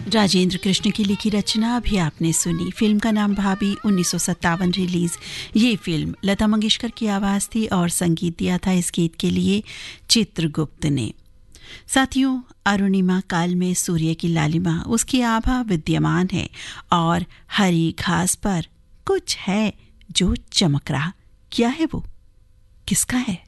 राजेंद्र कृष्ण की लिखी रचना अभी आपने सुनी। फिल्म का नाम भाभी, 1957 रिलीज। ये फिल्म लता मंगेशकर की आवाज थी और संगीत दिया था इस गीत के लिए चित्रगुप्त ने। साथियों, अरुणिमा काल में सूर्य की लालिमा, उसकी आभा विद्यमान है और हरी घास पर कुछ है जो चमक रहा। क्या है वो? किसका है?